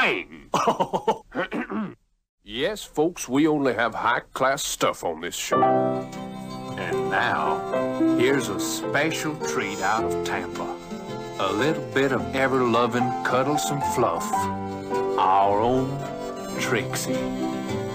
bang! Yes, folks, we only have high-class stuff on this show. And now, here's a special treat out of Tampa. A little bit of ever-loving, cuddlesome fluff. Our own Trixie.